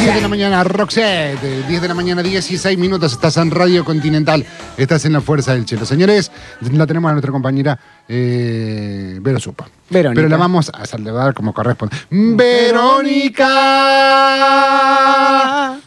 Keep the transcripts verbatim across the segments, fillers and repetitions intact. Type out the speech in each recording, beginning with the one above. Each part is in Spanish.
diez de la mañana, Roxette. diez de la mañana, dieciséis minutos. Estás en Radio Continental. Estás en la Fuerza del Cielo. Señores, la tenemos a nuestra compañera eh, Vero Supa. Verónica. Pero la vamos a saludar como corresponde. Verónica.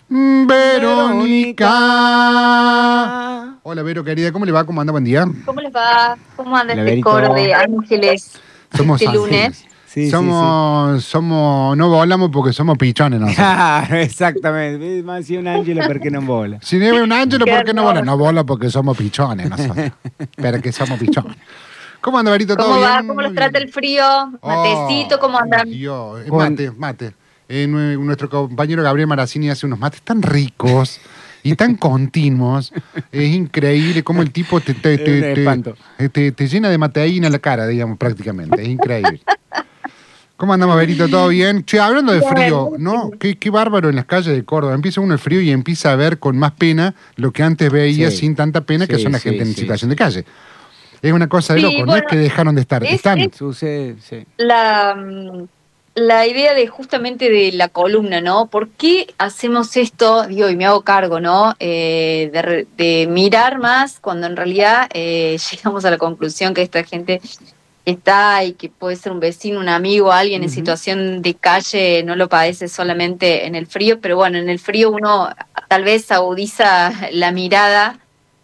Verónica. Hola, Vero, querida. ¿Cómo le va? ¿Cómo anda? Buen día. ¿Cómo les va? ¿Cómo anda Hola, este Verito. coro de ángeles Somos este ángeles. lunes? Sí, somos, somos, no volamos porque somos pichones nosotros. Claro, exactamente. Más si un ángel, ¿por qué no vola? Si no es un ángel, Qué ¿por qué no vola? hermoso. No vola porque somos pichones nosotros. Pero que somos pichones. ¿Cómo anda, Verito? ¿Todo ¿Cómo va? bien? ¿Cómo Muy los bien. trata el frío? Matecito, Oh, ¿cómo andan? Dios. Eh, Con- Mate, mate. Eh, nue- nuestro compañero Gabriel Maracini hace unos mates tan ricos y tan continuos. Es increíble cómo el tipo te, te, Es te, un te- espanto. te- te- te llena de mateína la cara, digamos, prácticamente. Es increíble. ¿Cómo andamos, Verito? ¿Todo bien? Che, hablando de Bien, frío, muy ¿no? bien. Qué, qué bárbaro en las calles de Córdoba. Empieza uno el frío y empieza a ver con más pena lo que antes veía Sí. sin tanta pena, que Sí, son la sí, gente en sí, situación sí. de calle. Es una cosa de Sí, loco, no bueno, es que dejaron de estar, es- están. es- Sucede, sí. La, mm, la idea de justamente de la columna, ¿no? ¿Por qué hacemos esto? Digo, y me hago cargo, ¿no? Eh, de, re- de mirar más cuando en realidad eh, llegamos a la conclusión que esta gente está y que puede ser un vecino, un amigo, alguien en Ujú. situación de calle, no lo padece solamente en el frío, pero bueno, en el frío uno tal vez agudiza la mirada.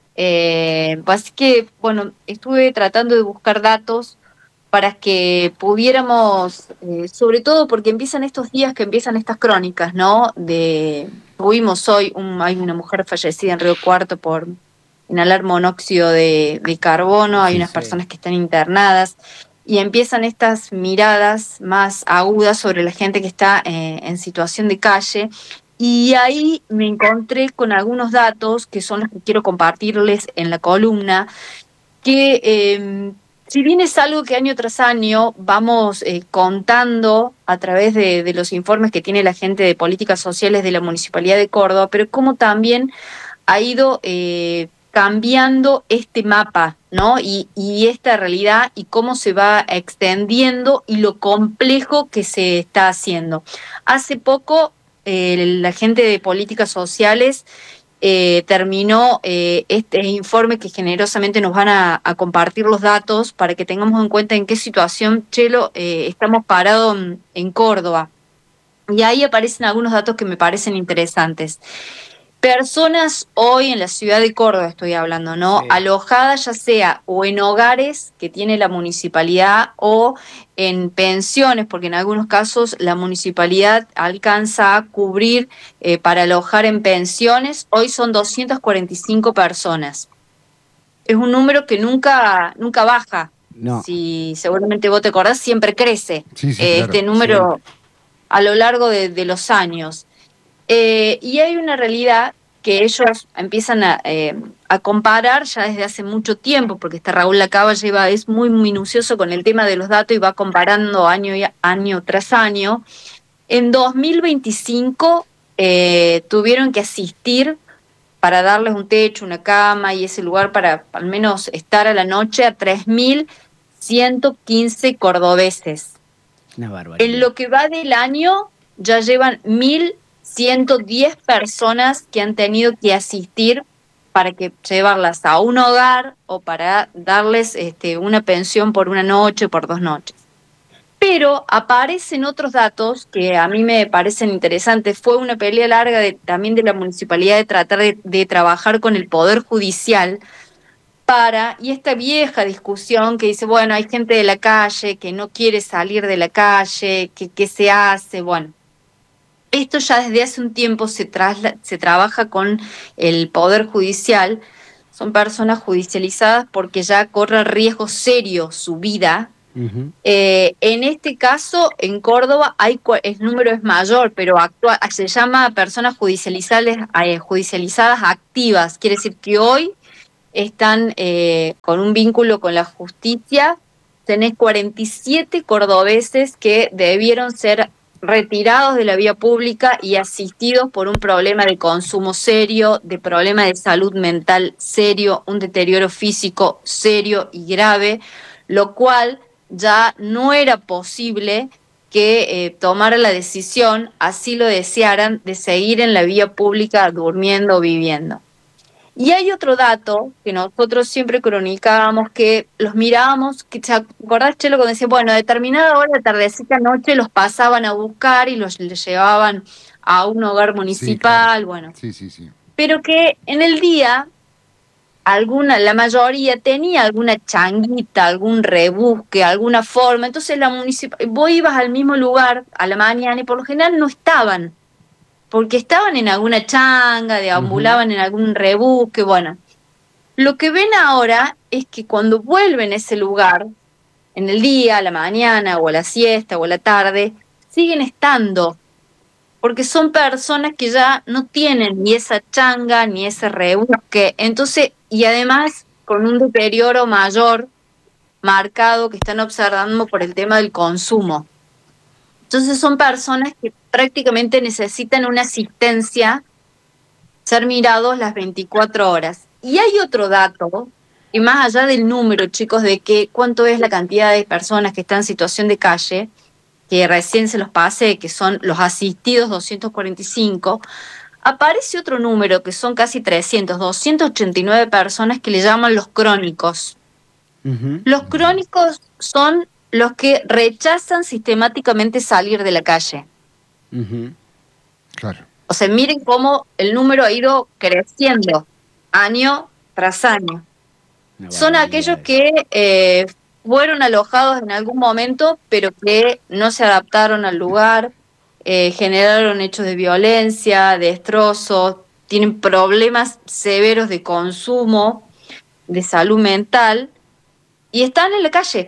Eh, así que, bueno, estuve tratando de buscar datos para que pudiéramos, eh, sobre todo porque empiezan estos días que empiezan estas crónicas, ¿no? De, tuvimos hoy, un, hay una mujer fallecida en Río Cuarto por inhalar monóxido de, de carbono, hay Sí, unas sí. personas que están internadas, y empiezan estas miradas más agudas sobre la gente que está eh, en situación de calle. Y ahí me encontré con algunos datos que son los que quiero compartirles en la columna, que eh, si bien es algo que año tras año vamos eh, contando a través de, de los informes que tiene la gente de políticas sociales de la Municipalidad de Córdoba, pero como también ha ido eh, cambiando este mapa, ¿no? Y, y esta realidad y cómo se va extendiendo y lo complejo que se está haciendo. Hace poco eh, la gente de políticas sociales eh, terminó eh, este informe que generosamente nos van a, a compartir los datos para que tengamos en cuenta en qué situación, Chelo, eh, estamos parados en, en Córdoba. Y ahí aparecen algunos datos que me parecen interesantes. Personas hoy en la ciudad de Córdoba, estoy hablando, ¿no? Sí. Alojadas ya sea o en hogares que tiene la municipalidad o en pensiones, porque en algunos casos la municipalidad alcanza a cubrir eh, para alojar en pensiones. Hoy son doscientas cuarenta y cinco personas. Es un número que nunca, nunca baja. No. Si seguramente vos te acordás, siempre crece. Sí, sí, eh, claro. Este número a lo largo de, de los años. Eh, y hay una realidad que ellos empiezan a, eh, a comparar ya desde hace mucho tiempo, porque este Raúl Lacaba lleva, es muy minucioso con el tema de los datos y va comparando año, y a- año tras año. En dos mil veinticinco eh, tuvieron que asistir para darles un techo, una cama y ese lugar para al menos estar a la noche a tres mil ciento quince cordobeses. Una barbaridad. En lo que va del año ya llevan mil ciento diez personas que han tenido que asistir para que llevarlas a un hogar o para darles este, una pensión por una noche, por dos noches. Pero aparecen otros datos que a mí me parecen interesantes. Fue una pelea larga de, también de la municipalidad de tratar de, de trabajar con el Poder Judicial para, y esta vieja discusión que dice, bueno, hay gente de la calle que no quiere salir de la calle, que qué se hace, bueno. Esto ya desde hace un tiempo se, trasla, se trabaja con el Poder Judicial, son personas judicializadas porque ya corre riesgo serio su vida. Ujú. Eh, en este caso, en Córdoba, hay, el número es mayor, pero actua, se llama personas judicializadas, eh, judicializadas activas, quiere decir que hoy están eh, con un vínculo con la justicia. Tenés cuarenta y siete cordobeses que debieron ser retirados de la vía pública y asistidos por un problema de consumo serio, de problema de salud mental serio, un deterioro físico serio y grave, lo cual ya no era posible que eh, tomara la decisión, así lo desearan, de seguir en la vía pública durmiendo o viviendo. Y hay otro dato que nosotros siempre cronicábamos, que los mirábamos, que ¿te acordás, Chelo, cuando decía, bueno, a determinada hora, tardecita noche, los pasaban a buscar y los les llevaban a un hogar municipal, Sí, claro. bueno. Sí, sí, sí. Pero que en el día, alguna, la mayoría tenía alguna changuita, algún rebusque, alguna forma. Entonces la municipal, vos ibas al mismo lugar a la mañana y por lo general no estaban, porque estaban en alguna changa, deambulaban uh-huh. en algún rebusque, bueno. Lo que ven ahora es que cuando vuelven a ese lugar, en el día, a la mañana, o a la siesta, o a la tarde, siguen estando, porque son personas que ya no tienen ni esa changa, ni ese rebusque, entonces, y además con un deterioro mayor marcado que están observando por el tema del consumo. Entonces son personas que prácticamente necesitan una asistencia, ser mirados las veinticuatro horas. Y hay otro dato, y más allá del número, chicos, de que cuánto es la cantidad de personas que están en situación de calle, que recién se los pasé, que son los asistidos doscientos cuarenta y cinco, aparece otro número que son casi trescientos, doscientas ochenta y nueve personas que le llaman los crónicos. Uh-huh. Los crónicos son los que rechazan sistemáticamente salir de la calle. Uh-huh. Claro. O sea, miren cómo el número ha ido creciendo año tras año. No, son vale, aquellos que eh, fueron alojados en algún momento, pero que no se adaptaron al lugar, eh, generaron hechos de violencia, destrozos, tienen problemas severos de consumo, de salud mental, y están en la calle.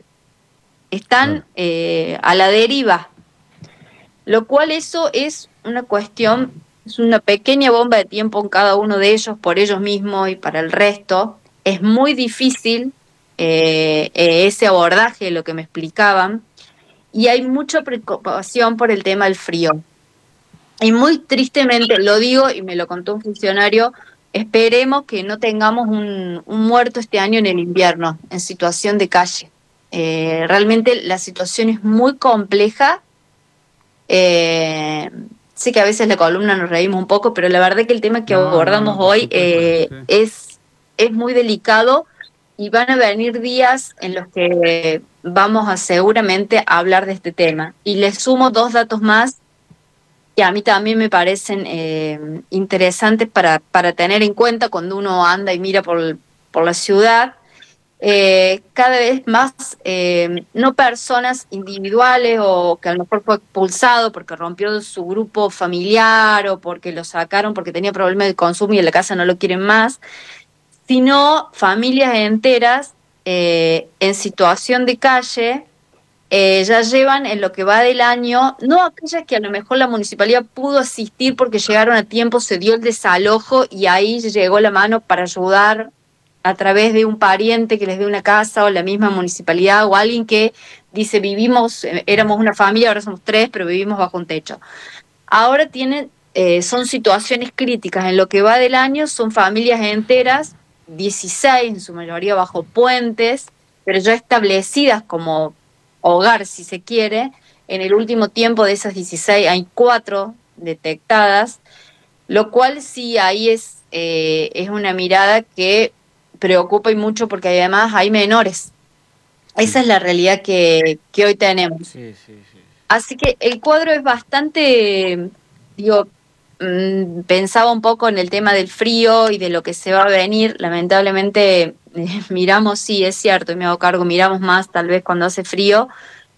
Están eh, a la deriva, lo cual eso es una cuestión, es una pequeña bomba de tiempo en cada uno de ellos, por ellos mismos y para el resto. Es muy difícil eh, eh, ese abordaje, lo que me explicaban, y hay mucha preocupación por el tema del frío. Y muy tristemente, lo digo y me lo contó un funcionario, esperemos que no tengamos un, un muerto este año en el invierno, en situación de calle. Eh, realmente la situación es muy compleja. Eh, sé que a veces la columna nos reímos un poco, pero la verdad que el tema que no, abordamos no, no, hoy supuesto, eh, sí. es, es muy delicado y van a venir días en los que vamos a seguramente a hablar de este tema. Y les sumo dos datos más que a mí también me parecen eh, interesantes para, para tener en cuenta cuando uno anda y mira por, por la ciudad. Eh, cada vez más, eh, no personas individuales o que a lo mejor fue expulsado porque rompió su grupo familiar o porque lo sacaron porque tenía problemas de consumo y en la casa no lo quieren más, sino familias enteras eh, en situación de calle, eh, ya llevan en lo que va del año, no aquellas que a lo mejor la municipalidad pudo asistir porque llegaron a tiempo, se dio el desalojo y ahí llegó la mano para ayudar a través de un pariente que les dé una casa o la misma municipalidad o alguien que dice vivimos, éramos una familia, ahora somos tres, pero vivimos bajo un techo. Ahora tienen, eh, son situaciones críticas, en lo que va del año son familias enteras, dieciséis en su mayoría bajo puentes, pero ya establecidas como hogar si se quiere. En el último tiempo de esas dieciséis hay cuatro detectadas, lo cual sí ahí es, eh, es una mirada que preocupa y mucho porque además hay menores. Esa es la realidad que, que hoy tenemos. Sí, sí, sí. Así que el cuadro es bastante, digo, mmm, pensaba un poco en el tema del frío y de lo que se va a venir. Lamentablemente eh, miramos, sí, es cierto, y me hago cargo, miramos más tal vez cuando hace frío,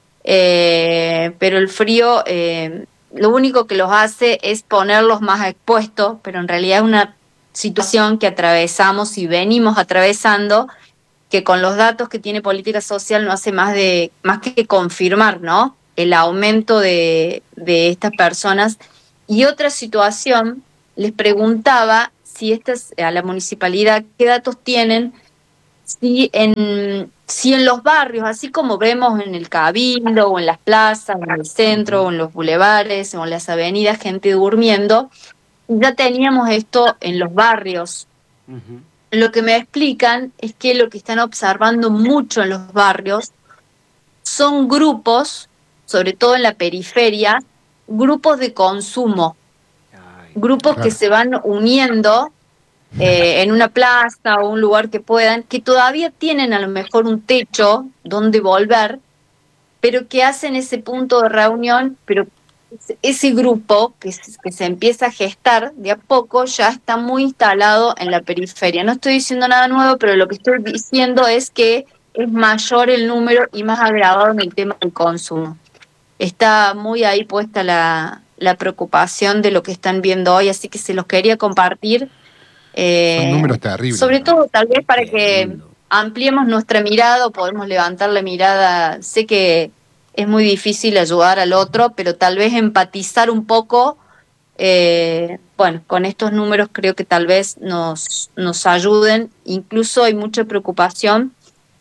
eh, pero el frío eh, lo único que los hace es ponerlos más expuestos, pero en realidad es una situación que atravesamos y venimos atravesando, que con los datos que tiene política social no hace más de más que confirmar, ¿no?, el aumento de, de estas personas. Y otra situación, les preguntaba si estas, a la municipalidad, qué datos tienen, si en, si en los barrios, así como vemos en el Cabildo, o en las plazas, o en el centro, o en los bulevares, o en las avenidas, gente durmiendo, ya teníamos esto en los barrios. Uh-huh. Lo que me explican es que lo que están observando mucho en los barrios son grupos sobre todo en la periferia, grupos de consumo, grupos claro. que se van uniendo eh, en una plaza o un lugar que puedan, que todavía tienen a lo mejor un techo donde volver, pero que hacen ese punto de reunión, pero ese grupo que se, que se empieza a gestar de a poco ya está muy instalado en la periferia. No estoy diciendo nada nuevo, pero lo que estoy diciendo es que es mayor el número y más agravado en el tema del consumo. Está muy ahí puesta la, la preocupación de lo que están viendo hoy, así que se los quería compartir. Eh, Son números terribles. sobre todo, tal vez para que Tremendo. ampliemos nuestra mirada o podemos levantar la mirada. Sé que es muy difícil ayudar al otro, pero tal vez empatizar un poco, eh, bueno, con estos números creo que tal vez nos, nos ayuden. Incluso hay mucha preocupación.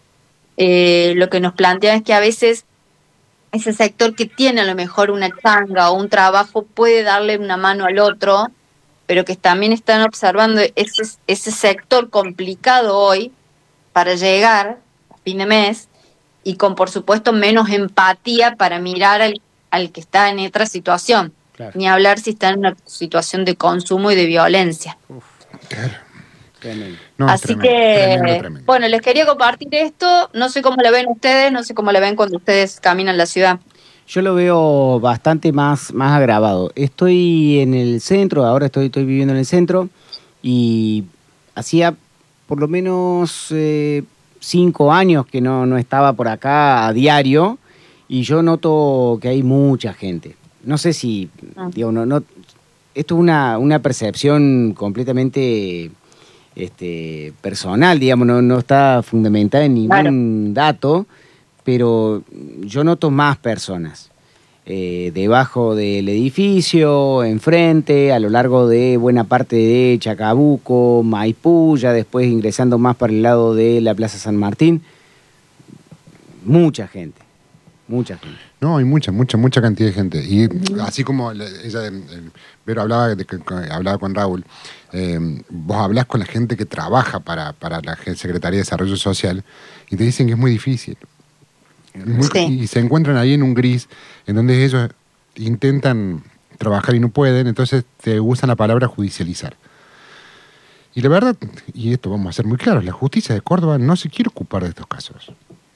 Eh, lo que nos plantean es que a veces ese sector que tiene a lo mejor una changa o un trabajo puede darle una mano al otro, pero que también están observando ese, ese sector complicado hoy para llegar a fin de mes y con, por supuesto, menos empatía para mirar al, al que está en otra situación. Claro. Ni hablar si está en una situación de consumo y de violencia. Claro. Tremendo. No, es Así tremendo, que, tremendo, tremendo. bueno, les quería compartir esto. No sé cómo lo ven ustedes, no sé cómo lo ven cuando ustedes caminan la ciudad. Yo lo veo bastante más, más agravado. Estoy en el centro, ahora estoy, estoy viviendo en el centro y hacía por lo menos eh, cinco años que no, no estaba por acá a diario y yo noto que hay mucha gente. No sé si, Ah. digo, no, no, esto es una, una percepción completamente este, personal, digamos, no, no está fundamentada en ningún dato, pero yo noto más personas eh, debajo del edificio, enfrente, a lo largo de buena parte de Chacabuco, Maipú, ya después ingresando más para el lado de la Plaza San Martín. Mucha gente, mucha gente. No, hay mucha, mucha, mucha cantidad de gente. Y así como la- ella, eh, Vero hablaba, de que, que hablaba con Raúl, eh, vos hablás con la gente que trabaja para, para la Secretaría de Desarrollo Social y te dicen que es muy difícil. Muy- Sí. Y se encuentran ahí en un gris, en donde ellos intentan trabajar y no pueden, entonces te usan la palabra judicializar. Y la verdad, y esto vamos a ser muy claros, la justicia de Córdoba no se quiere ocupar de estos casos.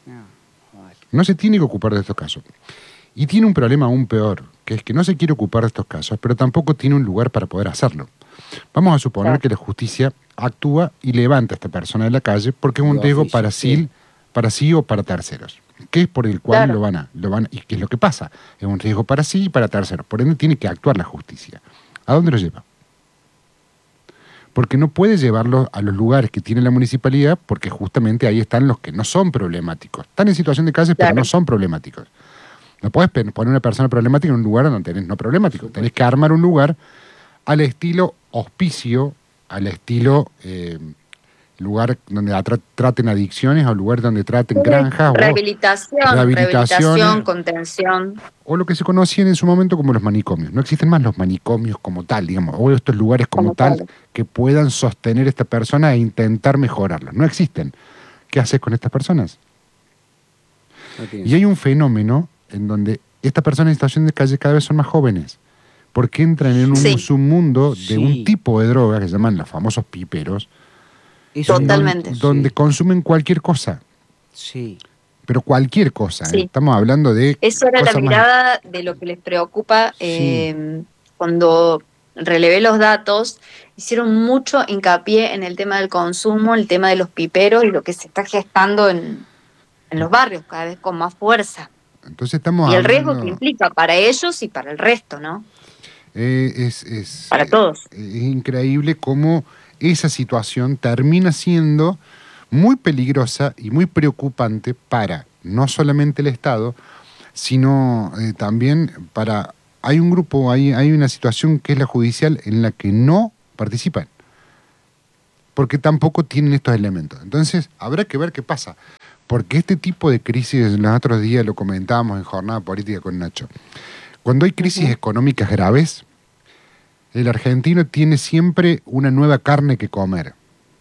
No se tiene que ocupar de estos casos. Y tiene un problema aún peor, que es que no se quiere ocupar de estos casos, pero tampoco tiene un lugar para poder hacerlo. Vamos a suponer Claro. que la justicia actúa y levanta a esta persona de la calle porque es un De riesgo oficio, para sí. sí, para sí o para terceros. Que es por el cual Claro. lo van a, lo van a- y qué es lo que pasa. Es un riesgo para sí y para terceros. Por ende tiene que actuar la justicia. ¿A dónde lo lleva? Porque no puede llevarlo a los lugares que tiene la municipalidad, porque justamente ahí están los que no son problemáticos. Están en situación de calle, pero Claro. no son problemáticos. No puedes pe- poner una persona problemática en un lugar donde tenés no problemático. Tenés que armar un lugar al estilo hospicio, al estilo eh, lugar donde atra- traten adicciones, o lugar donde traten granjas, o, Rehabilitación, rehabilitaciones. rehabilitación, contención. o lo que se conocían en su momento como los manicomios. No existen más los manicomios como tal, digamos, o estos lugares como, Como tal tal. que puedan sostener a esta persona e intentar mejorarlos. No existen. ¿Qué haces con estas personas? No tiene Y hay un fenómeno en donde estas personas en situación de calle cada vez son más jóvenes, porque entran en un Sí. submundo de Sí. un tipo de droga que se llaman los famosos piperos, Eso- Totalmente. don- donde consumen cualquier cosa, Sí. pero cualquier cosa. ¿eh? Sí. Estamos hablando de Eso era la cosas más- mirada de lo que les preocupa. Sí. eh, cuando relevé los datos, hicieron mucho hincapié en el tema del consumo, el tema de los piperos y lo que se está gestando en, en los barrios, cada vez con más fuerza. Entonces estamos Y el hablando, riesgo que implica para ellos y para el resto, ¿no? eh, es, es, Para eh, todos. es increíble cómo esa situación termina siendo muy peligrosa y muy preocupante para no solamente el Estado, sino eh, también para... Hay un grupo, hay, hay una situación que es la judicial en la que no participan, porque tampoco tienen estos elementos. Entonces, habrá que ver qué pasa, porque este tipo de crisis, los otros días lo comentábamos en Jornada Política con Nacho, cuando hay crisis Ujú. económicas graves, el argentino tiene siempre una nueva carne que comer.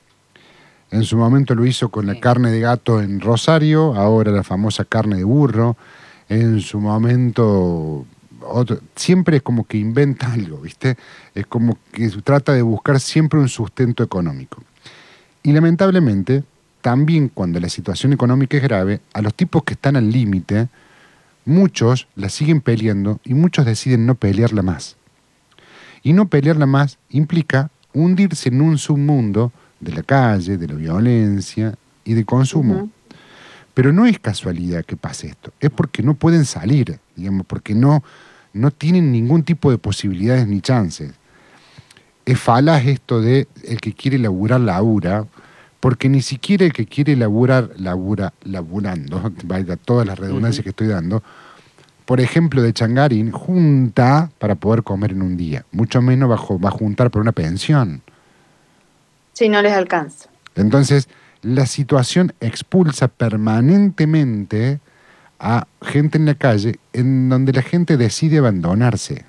En su momento lo hizo con la Sí. carne de gato en Rosario, ahora la famosa carne de burro. en su momento, otro, siempre es como que inventa algo, ¿viste? Es como que trata de buscar siempre un sustento económico. Y lamentablemente, también cuando la situación económica es grave, a los tipos que están al límite, muchos la siguen peleando y muchos deciden no pelearla más. Y no pelearla más implica hundirse en un submundo de la calle, de la violencia y del consumo. Uh-huh. Pero no es casualidad que pase esto, es porque no pueden salir, digamos, porque no, no tienen ningún tipo de posibilidades ni chances. Es falaz esto de el que quiere laburar, labura, porque ni siquiera el que quiere laburar, labura laburando, valga todas las redundancias uh-huh. que estoy dando, por ejemplo, de Changarín, junta para poder comer en un día, mucho menos va, va a juntar por una pensión. Sí, no les alcanza. Entonces, la situación expulsa permanentemente a gente en la calle en donde la gente decide abandonarse.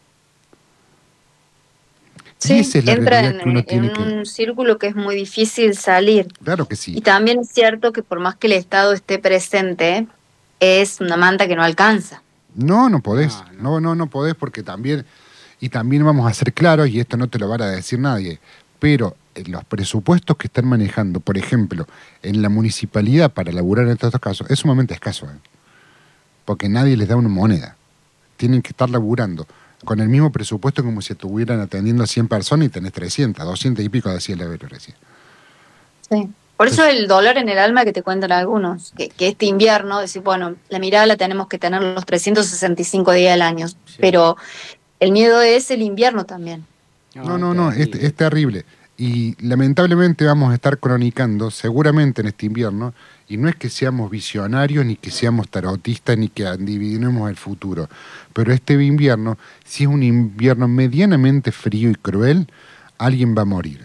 Sí, y esa es la entra en, que uno tiene en un que... círculo que es muy difícil salir. Claro que sí. Y también es cierto que por más que el Estado esté presente, es una manta que no alcanza. No, no podés. Ah, no. no, no, no podés porque también, y también vamos a ser claros, y esto no te lo va a decir nadie, pero los presupuestos que están manejando, por ejemplo, en la municipalidad para laburar en estos casos, es sumamente escaso, ¿eh? Porque nadie les da una moneda. Tienen que estar laburando con el mismo presupuesto como si estuvieran atendiendo a cien personas y tenés trescientas, doscientas y pico, decía el Avero recién. Sí. Por eso el dolor en el alma que te cuentan algunos, que, que este invierno, decir, bueno, la mirada la tenemos que tener los trescientos sesenta y cinco días del año, sí. Pero el miedo es el invierno también. No, no, no, es, es terrible. Y lamentablemente vamos a estar cronicando, seguramente en este invierno, y no es que seamos visionarios, ni que seamos tarotistas, ni que adivinemos el futuro, pero este invierno, si es un invierno medianamente frío y cruel, alguien va a morir.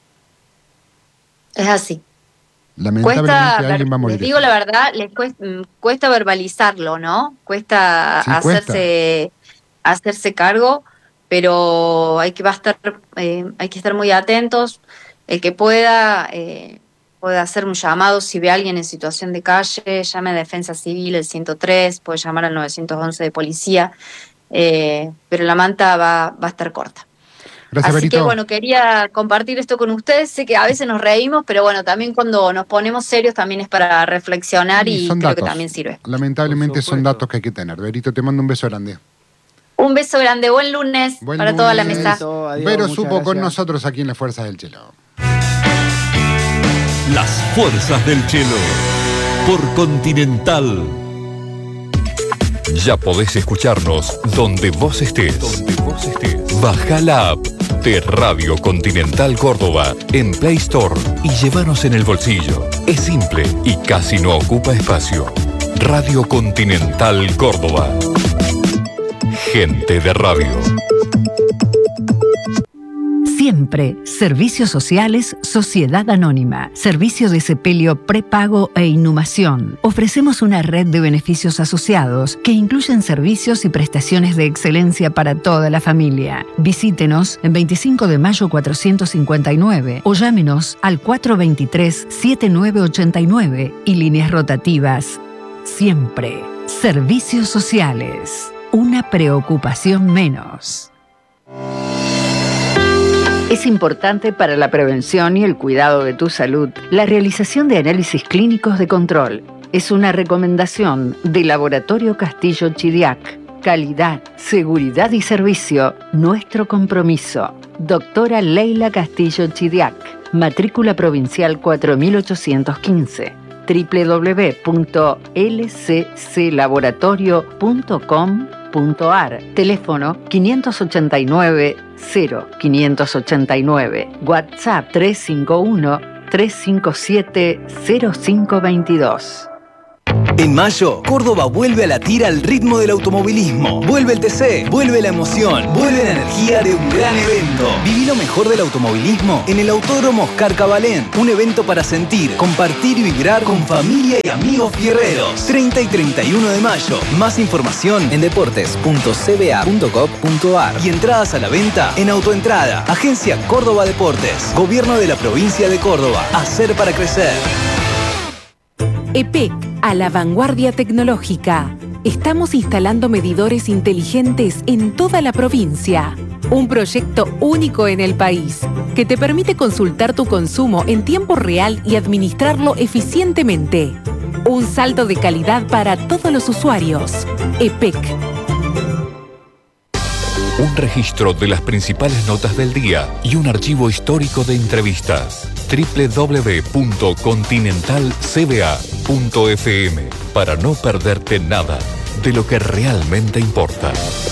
Es así. Lamentablemente cuesta, alguien va a morir. Les digo la verdad, les cuesta, cuesta verbalizarlo, ¿no? Cuesta sí, hacerse cuesta. hacerse cargo, pero hay que va a estar, eh, hay que estar muy atentos. El que pueda eh, puede hacer un llamado si ve a alguien en situación de calle, llame a Defensa Civil, el ciento tres, puede llamar al nueve once de policía, eh, pero la manta va, va a estar corta. Gracias, Así Berito. que bueno, quería compartir esto con ustedes. Sé que a veces nos reímos, pero bueno, también cuando nos ponemos serios también es para reflexionar y, y creo datos. que también sirve. Lamentablemente son datos que hay que tener. Berito, te mando un beso grande. Un beso grande, buen lunes buen para lunes. toda la mesa. Adiós, Vero supo gracias. con nosotros aquí en Las Fuerzas del Chelo. Las Fuerzas del Chelo por Continental. Ya podés escucharnos donde vos estés. Donde vos estés. Baja la app de Radio Continental Córdoba en Play Store y llévanos en el bolsillo. Es simple y casi no ocupa espacio. Radio Continental Córdoba. Gente de radio. Siempre. Servicios Sociales, Sociedad Anónima. Servicio de sepelio prepago e inhumación. Ofrecemos una red de beneficios asociados que incluyen servicios y prestaciones de excelencia para toda la familia. Visítenos en veinticinco de mayo cuatrocientos cincuenta y nueve o llámenos al cuatro dos tres, siete nueve ocho nueve y líneas rotativas. Siempre. Servicios Sociales. Una preocupación menos. Es importante para la prevención y el cuidado de tu salud la realización de análisis clínicos de control. Es una recomendación de Laboratorio Castillo Chidiac. Calidad, seguridad y servicio, nuestro compromiso. Doctora Leila Castillo Chidiac, matrícula provincial cuatro mil ochocientos quince, doble u doble u doble u punto l c c laboratorio punto com punto a r, teléfono quinientos ochenta y nueve cero quinientos ochenta y nueve, WhatsApp tres cinco uno, tres cinco siete, cero cinco dos dos. En mayo, Córdoba vuelve a latir al ritmo del automovilismo. Vuelve el T C, vuelve la emoción, vuelve la energía de un gran evento. Viví lo mejor del automovilismo en el Autódromo Oscar Cabalén. Un evento para sentir, compartir y vibrar con familia y amigos fierreros. treinta y treinta y uno de mayo. Más información en deportes punto c b a punto gov punto a r y entradas a la venta en Autoentrada. Agencia Córdoba Deportes. Gobierno de la provincia de Córdoba. Hacer para crecer. E P E C, a la vanguardia tecnológica. estamos instalando medidores inteligentes en toda la provincia. Un proyecto único en el país que te permite consultar tu consumo en tiempo real y administrarlo eficientemente. Un salto de calidad para todos los usuarios. E P E C. Un registro de las principales notas del día y un archivo histórico de entrevistas. doble u doble u doble u punto continental c b a punto f m para no perderte nada de lo que realmente importa.